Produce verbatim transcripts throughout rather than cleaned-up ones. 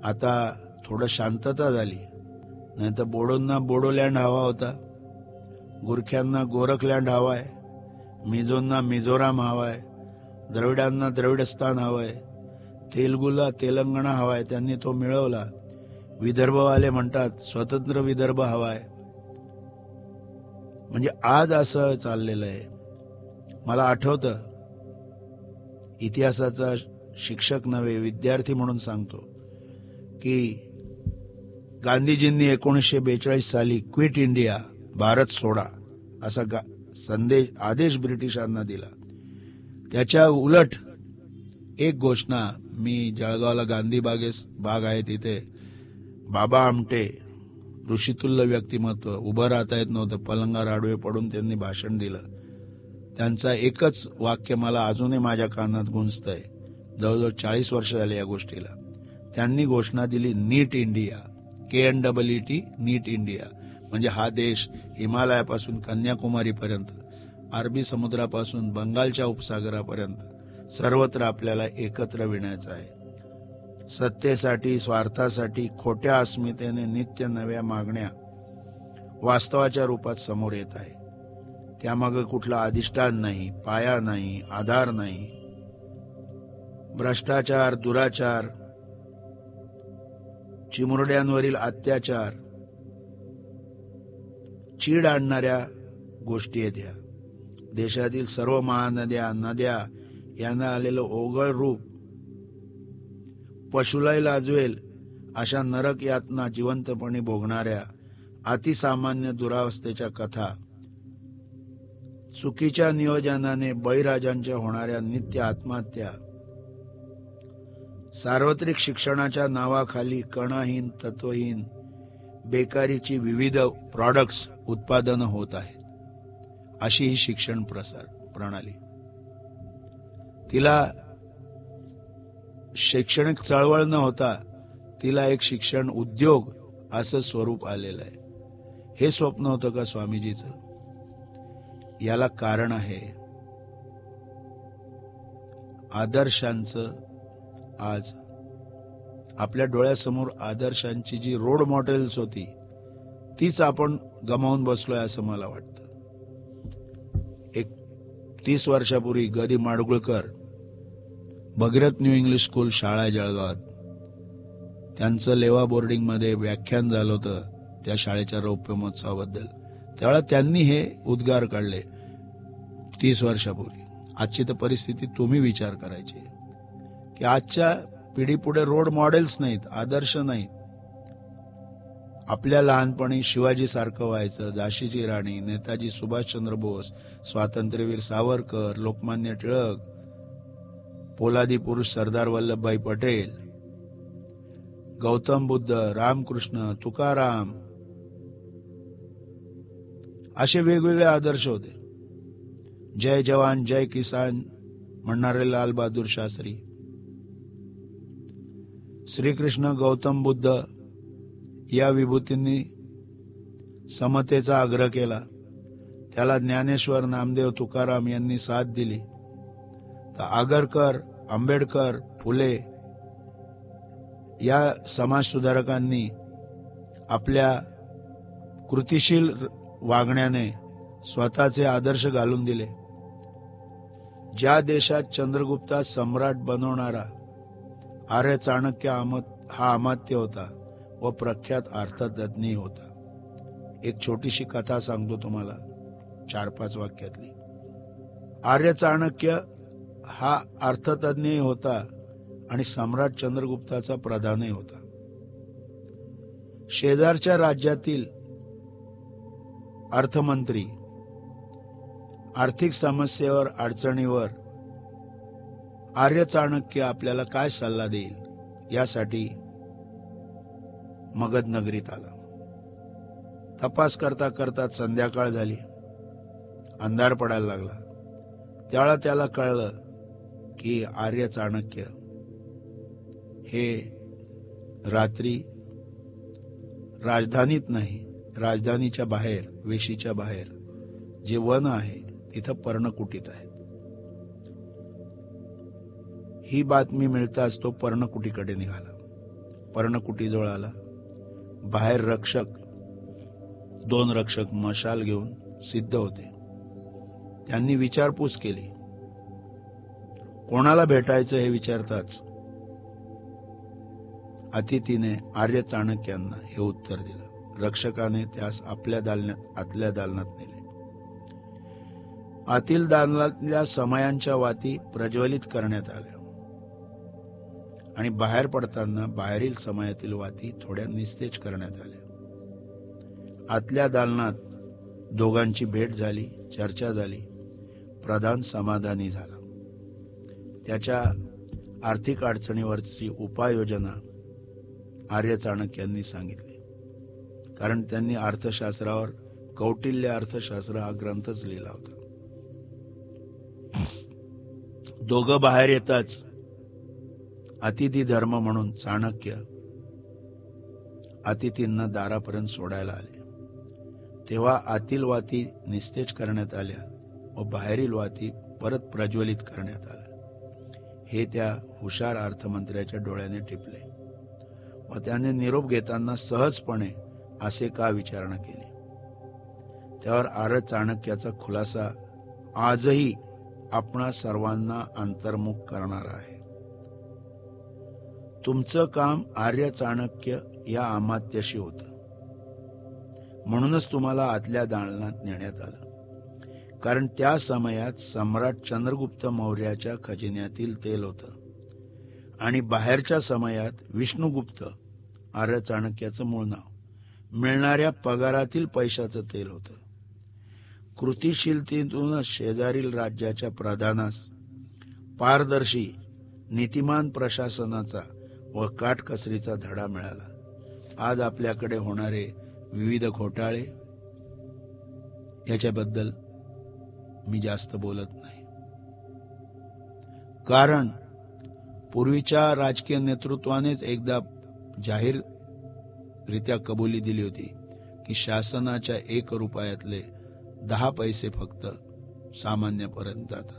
आता थोडं शांतता झाली, नाही तर बोडोंना बोडोलँड हवा होता, गुरख्यांना गोरखलँड हवाय, मिझोंना मिझोराम हवाय, द्रविडांना द्रविडस्थान हवंय, तेलगुला तेलंगणा हवाय, त्यांनी तो मिळवला. विदर्भवाले म्हणतात स्वतंत्र विदर्भ हवाय. म्हणजे आज असं चाललेलं आहे. मला आठवतं, इतिहासाचा शिक्षक नव्हे विद्यार्थी म्हणून सांगतो की गांधीजींनी एकोणीसशे बेचाळीस साली क्विट इंडिया, भारत सोडा असा संदेश आदेश ब्रिटिशांना दिला. त्याच्या उलट एक घोषणा, मी जळगावला गांधी बागेस बाग आहे तिथे, बाबा आमटे ऋषितुल्य व्यक्तिमत्व, उभं राहता येत नव्हतं, पलंगावर आडवे पडून त्यांनी भाषण दिलं. त्यांचा एकच वाक्य मला अजूनही माझ्या कानात गुंजतंय, जवळजवळ चाळीस वर्ष झाले या गोष्टीला. त्यांनी घोषणा दिली, नीट इंडिया, के एन डबल ई टी, नीट इंडिया. म्हणजे हा देश हिमालयापासून कन्याकुमारीपर्यंत, अरबी समुद्रापासून बंगालच्या उपसागरापर्यंत सर्वत्र आपल्याला एकत्र विणायचा आहे. सत्तेसाठी, स्वार्थासाठी, खोट्या अस्मितेने नित्य नव्या मागण्या वास्तवाच्या रूपात समोर येत आहे. त्यामागे कुठला अधिष्ठान नाही, पाया नाही, आधार नाही. भ्रष्टाचार, दुराचार, चिमुरड्यांवरील अत्याचार, चीड आणणाऱ्या गोष्टी आहेत ह्या. देशातील सर्व महानद्या, नद्या यांना आलेलं ओघळ रूप पशुलाही लाजवेल अशा नरक यातना जिवंतपणे भोगणाऱ्या अतिसामान्य दुरावस्थेच्या कथा, चुकीच्या नियोजनाने बळीराजांच्या होणाऱ्या नित्य आत्महत्या, सार्वत्रिक शिक्षणाच्या नावाखाली कणाहीन, तत्वहीन, बेकारीची विविध प्रॉडक्ट्स उत्पादन होत आहेत. अशी ही शिक्षण प्रसार प्रणाली. तिला शैक्षणिक चळवळ न होता तिला एक शिक्षण उद्योग असं स्वरूप आलेलं आहे. हे स्वप्न होतं का स्वामीजीचं? याला कारण आहे आदर्शांचं. आज आपल्या डोळ्यासमोर आदर्शांची जी रोड मॉडेल्स होती तीच आपण गमावून बसलोय असं मला वाटतं. एक तीस वर्षापूर्वी ग दी Madgulkar, Bhagirath new English school शाळा आहे जळगावात, त्यांचं लेवा बोर्डिंग मध्ये व्याख्यान झालं होतं त्या शाळेच्या रौप्य महोत्सवाबद्दल. त्यावेळेला त्यांनी हे उद्गार काढले तीस वर्षापूर्वी. आजची तर परिस्थिती तुम्ही विचार करायची की आजच्या पिढीपुढे रोड मॉडेल्स नाहीत, आदर्श नाहीत. आपल्या लहानपणी शिवाजी सारखं व्हायचं, झाशीची राणी, नेताजी सुभाषचंद्र बोस, स्वातंत्र्यवीर सावरकर, लोकमान्य टिळक, पोलादी पुरुष सरदार वल्लभभाई पटेल, गौतम बुद्ध, रामकृष्ण, तुकाराम, असे वेगवेगळे आदर्श होते. जय जवान जय किसान म्हणणारे लाल बहादूर शास्त्री, श्रीकृष्ण, गौतम बुद्ध या विभूतींनी समतेचा आग्रह केला. त्याला ज्ञानेश्वर, नामदेव, तुकाराम यांनी साथ दिली. तर आगरकर, आंबेडकर, फुले या समाजसुधारकांनी आपल्या कृतिशील वागण्याने स्वतःचे आदर्श घालून दिले. ज्या देशात चंद्रगुप्ता सम्राट बनवणारा आर्य चाणक्य हा अमात्य होता व प्रख्यात अर्थतज्ञ होता. एक छोटीशी कथा सांगतो तुम्हाला, चार पाच वाक्यातली. आर्य चाणक्य हा अर्थतज्ञ होता आणि सम्राट चंद्रगुप्ताचा प्रधानही होता. शेजारच्या राज्यातील अर्थमंत्री आर्थिक समस्येवर, अडचणीवर आर्य चाणक्य आपल्याला काय सल्ला देईल यासाठी मगध नगरीत आला. तपास करता करता संध्याकाळ झाली, अंधार पडायला लागला. त्यावेळा त्याला कळलं की आर्य चाणक्य हे रात्री राजधानीत नाही, राजधानीच्या बाहेर, वेशीच्या बाहेर जे वन आहे तिथं पर्णकुटीत आहेत. ही बातमी मिळताच तो पर्णकुटीकडे निघाला. पर्णकुटीजवळ आला. बाहेर रक्षक दोन रक्षक मशाल घेऊन सिद्ध होते. त्यांनी विचारपूस केली. कोणाला भेटायचं हे विचारताच अतिथीने आर्य चाणक्यांना हे उत्तर दिलं. रक्षकाने त्यास आपल्या दालनात आतल्या दालनात नेले. आतील दालनातल्या समयांच्या वाती प्रज्वलित करण्यात आल्या आणि बाहेर पडताना बाहेरील समयातील वाती थोड्या निस्तेज करण्यात आल्या. आतल्या दालनात दोघांची भेट झाली, चर्चा झाली. प्रधान समाधानी झाला. त्याच्या आर्थिक अडचणीवरची उपाययोजना आर्य चाणक्यांनी सांगितली. कारण त्यांनी अर्थशास्त्रावर कौटिल्य अर्थशास्त्र हा ग्रंथच लिहिला होता. दोघं बाहेर येताच अतिथी धर्म म्हणून चाणक्य अतिथींना दारापर्यंत सोडायला आले. तेव्हा आतील वाती निस्तेज करण्यात आल्या व बाहेरील वाती परत प्रज्वलित करण्यात आल्या. हे त्या हुशार अर्थमंत्र्याच्या डोळ्याने टिपले व त्याने निरोप घेताना सहजपणे असे का विचारणा केली. त्यावर आर्य चाणक्याचा खुलासा आजही आपणा सर्वांना अंतर्मुख करणारा आहे. तुमचं काम आर्य चाणक्य या अमात्याशी होतं, म्हणूनच तुम्हाला आतल्या दालनात नेण्यात आलं. कारण त्या समयात सम्राट चंद्रगुप्त मौर्याच्या खजिन्यातील तेल होतं आणि बाहेरच्या समयात विष्णुगुप्त, आर्य चाणक्याचं मूळ नाव, मिळणाऱ्या पगारातील पैशाचं तेल होतं. कृतिशीलतेतूनच शेजारील राज्याच्या प्रधानास पारदर्शी नीतिमान प्रशासनाचा व काटकसरीचा धडा मिळाला. आज आपल्याकडे होणारे विविध घोटाळे याच्याबद्दल मी जास्त बोलत नाही, कारण पूर्वीच्या राजकीय नेतृत्वानेच एकदा जाहीर रित्या कबुली दिली होती की शासनाच्या एक रुपयातले दहा पैसे फक्त सामान्यापर्यंत जातात.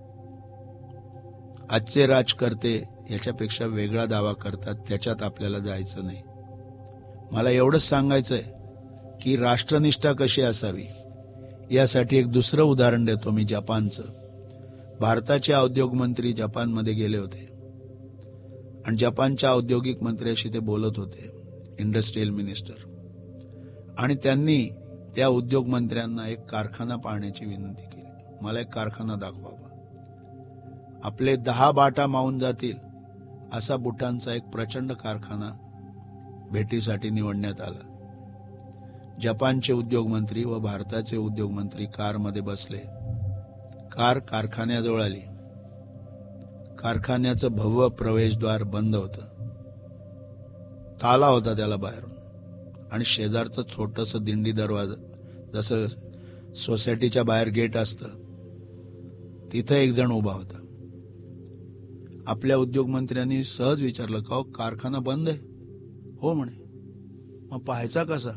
आजचे राजकर्ते याच्यापेक्षा वेगळा दावा करतात, त्याच्यात आपल्याला जायचं नाही. मला एवढंच सांगायचंय की राष्ट्रनिष्ठा कशी असावी यासाठी एक दुसरं उदाहरण देतो मी, जपानचं. भारताचे औद्योगिक मंत्री जपानमध्ये गेले होते आणि जपानच्या औद्योगिक मंत्र्याशी ते बोलत होते, इंडस्ट्रियल मिनिस्टर. आणि त्यांनी त्या उद्योग मंत्र्यांना एक कारखाना पाहण्याची विनंती केली. मला एक कारखाना दाखवा. आपले दहा बाटा मावून जातील असा बुटांचा एक प्रचंड कारखाना भेटीसाठी निवडण्यात आला. जपानचे उद्योगमंत्री व भारताचे उद्योगमंत्री कारमध्ये बसले. कार कारखान्याजवळ आली. कारखान्याचं भव्य प्रवेशद्वार बंद होतं, ताला होता त्याला बाहेरून, आणि शेजारचं छोटंसं दिंडी दरवाजा, जसं सोसायटीच्या बाहेर गेट असतं, तिथं एक जण उभा होता. आपल्या उद्योगमंत्र्यांनी सहज विचारलं, का कारखाना बंद आहे? हो म्हणे. मग पाहायचा कसा?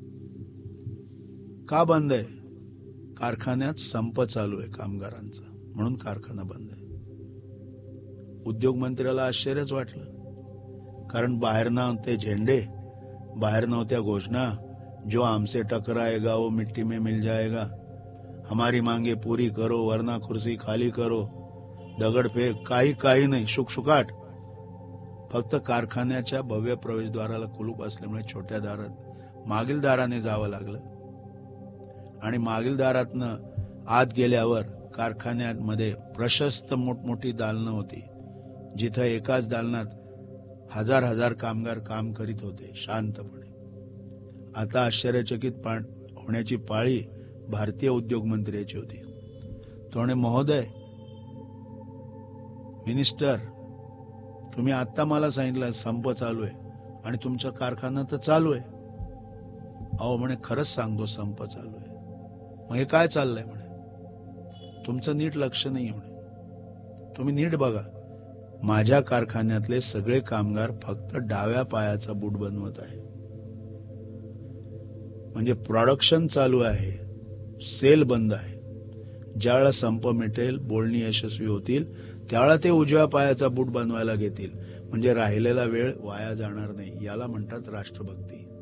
का बंद आहे? कारखान्यात संप चालू आहे कामगारांचा, म्हणून कारखाना बंद आहे. उद्योगमंत्र्याला आश्चर्यच वाटलं, कारण बाहेर नव्हते झेंडे, बाहेर नव्हत्या घोषणा, जो हमसे टकराएगा वो मिट्टी में मिल जाएगा, हमारी मांगे पूरी करो वरना कुर्सी खाली करो, दगडफेक, काही काही नाही, शुकशुकाट. फक्त कारखान्याच्या भव्य प्रवेशद्वाराला कुलूप असल्यामुळे छोट्या दारात मागील दाराने जावं लागलं. आणि मागील दारातनं आत गेल्यावर कारखान्यामध्ये प्रशस्त मोठमोठी दालनं होती, जिथं एकाच दालनात हजार हजार कामगार काम करीत होते शांतपणे. आता आश्चर्यचकित होण्याची पाळी भारतीय उद्योग मंत्र्याची होती. तो म्हणे, महोदय मिनिस्टर, तुम्ही आता मला सांगितलं संप चालू आहे आणि तुमचा कारखाना तर चालू आहे. अहो म्हणे, खरंच सांगतो संप चालू आहे. मग हे काय चाललंय म्हणे? तुमचं नीट लक्ष नाही म्हणे, तुम्ही नीट बघा. माझ्या कारखान्यातले सगळे कामगार फक्त डाव्या पायाचा बूट बनवत आहे. म्हणजे प्रोडक्शन चालू आहे, सेल बंद आहे. ज्यावेळेला संप मिटेल, बोलणी यशस्वी होतील, त्यावेळेला ते उजव्या पायाचा बूट बनवायला घेतील. म्हणजे राहिलेला वेळ वाया जाणार नाही, याला म्हणतात राष्ट्रभक्ती.